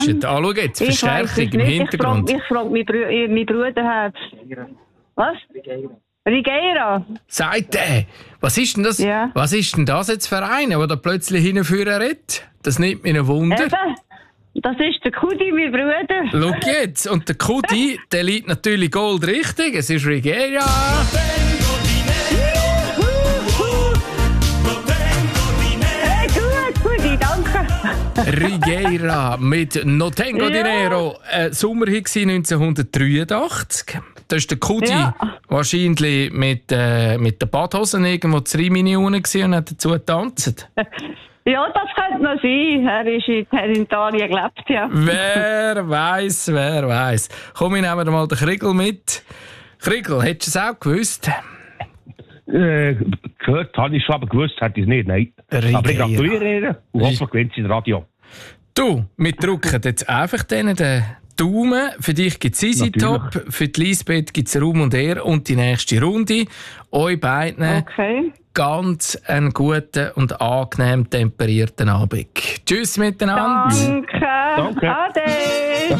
schau jetzt, Verstärkung im Hintergrund. Ich frage mein Bruder. Was? Rigeira. Sagt er, was ist denn das? Ja. Was ist denn das jetzt für einer, der da plötzlich hinführen redet? Das nimmt mich ein Wunder. Eben, das ist der Kudi, mein Bruder. Schau jetzt, und der Kudi, der liegt natürlich Gold richtig. Es ist Rigeira. Hey, gut, Kudi, danke. Rigeira mit No Tengo Dinero. Sommerhit 1983. Da war der Kudi wahrscheinlich mit den Badhosen irgendwo 3 Millionen und hat dazu getanzt. Ja, das könnte noch sein. Er hat in Italien gelebt, ja. Wer weiß. Komm, wir nehmen mal den Kriegel mit. Kriegel, hättest du es auch gewusst? Gehört habe ich schon, aber gewusst hätte ich es nicht, nein. Rigeira. Aber ich gratuliere und hoffe, gewinnt sie im Radio. Du, wir drücken jetzt einfach denen den Daumen. Für dich gibt es Easy Top, für die Lisbeth gibt es Raum und Ehr und die nächste Runde. Euch beiden ganz einen guten und angenehm temperierten Abend. Tschüss miteinander. Danke. Ade.